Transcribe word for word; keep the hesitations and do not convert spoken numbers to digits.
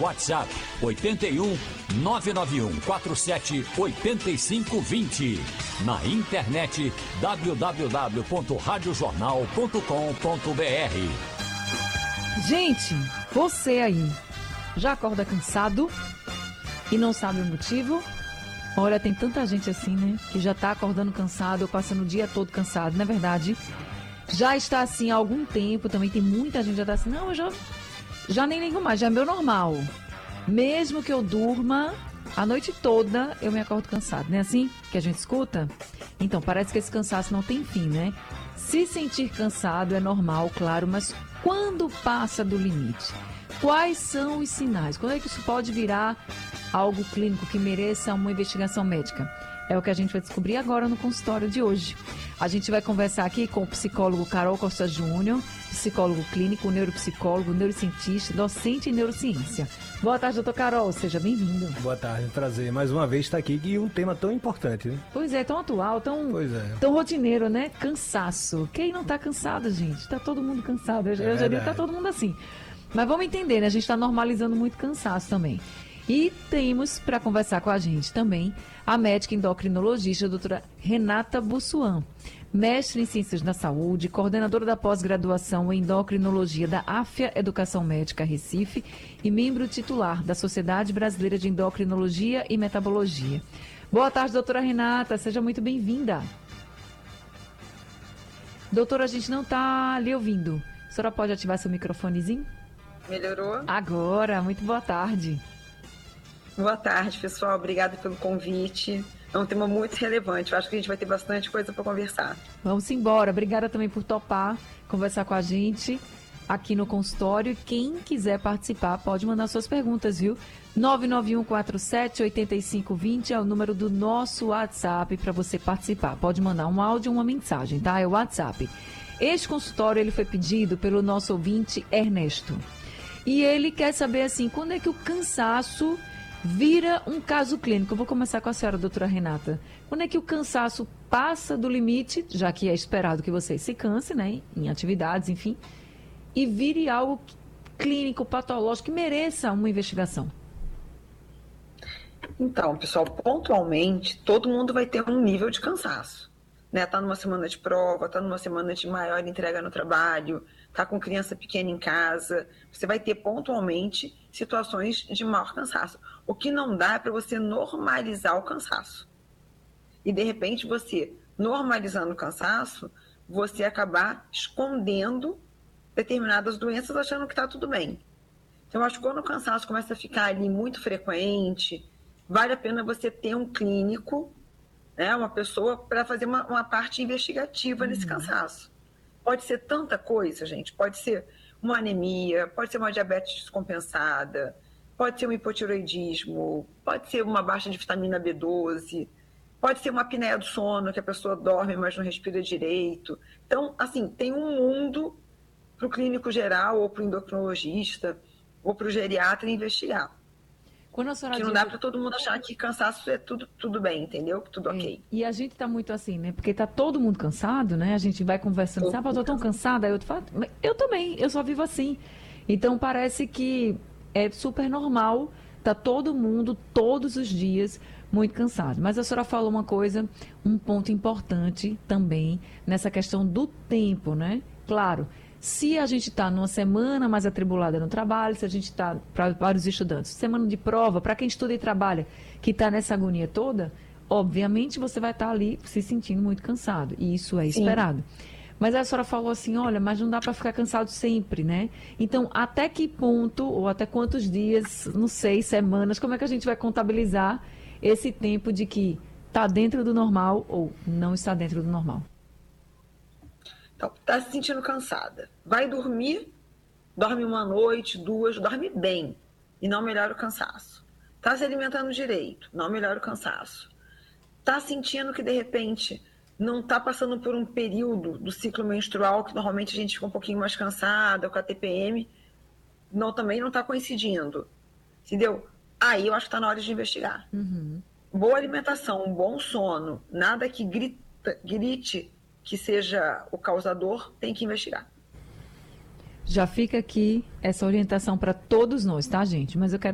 WhatsApp oito um nove nove um quatro sete oito cinco dois zero. Na internet w w w ponto rádio jornal ponto com ponto b r. Gente, você aí já acorda cansado e não sabe o motivo? Olha, tem tanta gente assim, né? Que já tá acordando cansado ou passando o dia todo cansado, não é verdade? Já está assim há algum tempo, também tem muita gente que já tá assim, não, eu já, já nem ligo mais, já é meu normal. Mesmo que eu durma a noite toda, eu me acordo cansado, não é assim que a gente escuta? Então, parece que esse cansaço não tem fim, né? Se sentir cansado é normal, claro, mas quando passa do limite? Quais são os sinais? Quando é que isso pode virar algo clínico que mereça uma investigação médica? É o que a gente vai descobrir agora no consultório de hoje. A gente vai conversar aqui com o psicólogo Carol Costa Júnior, psicólogo clínico, neuropsicólogo, neurocientista, docente em neurociência. Boa tarde, doutor Carol, seja bem-vindo. Boa tarde, prazer mais uma vez estar aqui e um tema tão importante, né? Pois é, tão atual, tão, pois é. tão rotineiro, né? Cansaço. Quem não tá cansado, gente? Tá todo mundo cansado. Eu, é eu já digo que tá todo mundo assim. Mas vamos entender, né? A gente está normalizando muito cansaço também. E temos para conversar com a gente também a médica endocrinologista, a doutora Renata Bussuan, mestre em Ciências da Saúde, coordenadora da pós-graduação em endocrinologia da AFIA Educação Médica Recife e membro titular da Sociedade Brasileira de Endocrinologia e Metabologia. Boa tarde, doutora Renata, seja muito bem-vinda. Doutora, a gente não está lhe ouvindo. A senhora pode ativar seu microfonezinho? Melhorou? Agora, muito boa tarde. Boa tarde, pessoal. Obrigada pelo convite. É um tema muito relevante. Eu acho que a gente vai ter bastante coisa para conversar. Vamos embora. Obrigada também por topar conversar com a gente aqui no consultório. Quem quiser participar pode mandar suas perguntas, viu? nove nove um quatro sete oito cinco dois zero é o número do nosso WhatsApp para você participar. Pode mandar um áudio ou uma mensagem, tá? É o WhatsApp. Este consultório ele foi pedido pelo nosso ouvinte Ernesto. E ele quer saber, assim, quando é que o cansaço vira um caso clínico? Eu vou começar com a senhora, doutora Renata. Quando é que o cansaço passa do limite, já que é esperado que você se canse, né, em atividades, enfim, e vire algo clínico, patológico, que mereça uma investigação? Então, pessoal, pontualmente, todo mundo vai ter um nível de cansaço. Né? Tá numa semana de prova, tá numa semana de maior entrega no trabalho, tá com criança pequena em casa, você vai ter pontualmente situações de maior cansaço. O que não dá é para você normalizar o cansaço. E, de repente, você, normalizando o cansaço, você acabar escondendo determinadas doenças achando que está tudo bem. Então, eu acho que quando o cansaço começa a ficar ali muito frequente, vale a pena você ter um clínico, né, uma pessoa para fazer uma, uma parte investigativa nesse cansaço. Pode ser tanta coisa, gente. Pode ser uma anemia, pode ser uma diabetes descompensada, pode ser um hipotiroidismo, pode ser uma baixa de vitamina B doze, pode ser uma apneia do sono, que a pessoa dorme, mas não respira direito. Então, assim, tem um mundo para o clínico geral, ou para o endocrinologista, ou para o geriatra investigar. Quando a senhora que não diz... dá para todo mundo achar que cansaço é tudo, tudo bem, entendeu? Tudo ok. É, e a gente tá muito assim, né? Porque tá todo mundo cansado, né? A gente vai conversando, sabe, ah, eu tô tão cansada, aí eu falo, eu também, eu só vivo assim. Então parece que é super normal, tá todo mundo, todos os dias, muito cansado. Mas a senhora falou uma coisa, um ponto importante também, nessa questão do tempo, né? Claro, se a gente está numa semana mais atribulada no trabalho, se a gente está, para vários estudantes, semana de prova, para quem estuda e trabalha, que está nessa agonia toda, obviamente você vai estar tá ali se sentindo muito cansado, e isso é esperado. Sim. Mas a senhora falou assim, olha, mas não dá para ficar cansado sempre, né? Então, até que ponto, ou até quantos dias, não sei, semanas, como é que a gente vai contabilizar esse tempo de que está dentro do normal ou não está dentro do normal? Então, tá se sentindo cansada. Vai dormir, dorme uma noite, duas, dorme bem e não melhora o cansaço. Tá se alimentando direito, não melhora o cansaço. Tá sentindo que, de repente, não tá passando por um período do ciclo menstrual, que normalmente a gente fica um pouquinho mais cansada, com a T P M, não, também não tá coincidindo. Entendeu? Aí eu acho que tá na hora de investigar. Uhum. Boa alimentação, um bom sono, nada que grita, grite que seja o causador, tem que investigar. Já fica aqui essa orientação para todos nós, tá, gente? Mas eu quero